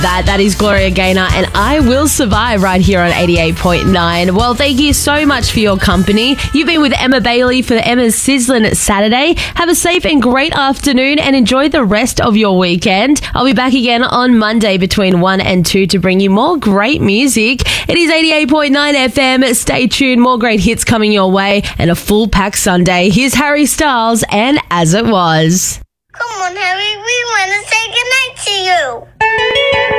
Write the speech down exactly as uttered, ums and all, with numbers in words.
That that is Gloria Gaynor and I Will Survive right here on eighty-eight point nine. Well, thank you so much for your company. You've been with Emma Bailey for the Emma's Sizzlin' Saturday. Have a safe and great afternoon and enjoy the rest of your weekend. I'll be back again on Monday between one and two to bring you more great music. It is eighty-eight point nine F M. Stay tuned. More great hits coming your way and a full pack Sunday. Here's Harry Styles and As It Was. Come on, Harry. We want to say goodnight to you.